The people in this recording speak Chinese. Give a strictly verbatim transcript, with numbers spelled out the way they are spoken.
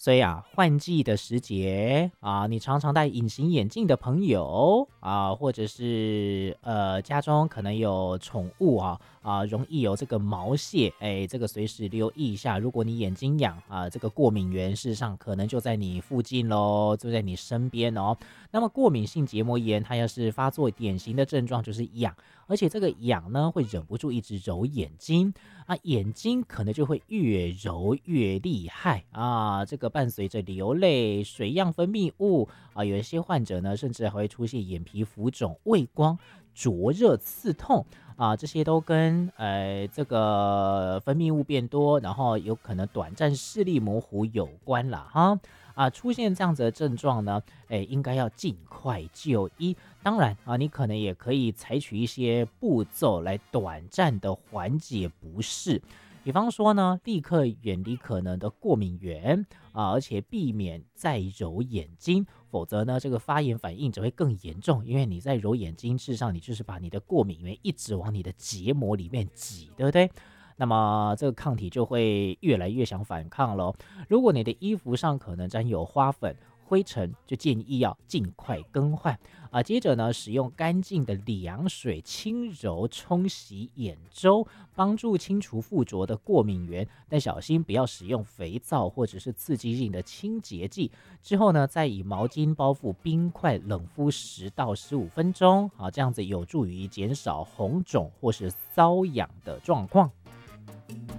所以啊，换季的时节啊，你常常戴隐形眼镜的朋友啊，或者是呃家中可能有宠物啊啊，容易有这个毛屑，哎，这个随时留意一下。如果你眼睛痒啊，这个过敏源事实上可能就在你附近喽，就在你身边哦。那么过敏性结膜炎，它要是发作，典型的症状就是痒，而且这个痒呢会忍不住一直揉眼睛。啊，眼睛可能就会越揉越厉害啊，这个伴随着流泪、水样分泌物啊，有一些患者呢，甚至还会出现眼皮浮肿、畏光、灼热、刺痛啊，这些都跟呃这个分泌物变多，然后有可能短暂视力模糊有关了哈。啊，出现这样子的症状呢，哎，应该要尽快就医。当然啊，你可能也可以采取一些步骤来短暂的缓解不适，比方说呢，立刻远离可能的过敏源啊，而且避免再揉眼睛，否则呢，这个发炎反应只会更严重。因为你在揉眼睛，事实上你就是把你的过敏源一直往你的结膜里面挤，对不对？那么这个抗体就会越来越想反抗咯。如果你的衣服上可能沾有花粉、灰尘，就建议要尽快更换啊。接着呢，使用干净的凉水轻柔冲洗眼周，帮助清除附着的过敏源。但小心不要使用肥皂或者是刺激性的清洁剂。之后呢，再以毛巾包覆冰块冷敷十到十五分钟，好，这样子有助于减少红肿或是瘙痒的状况。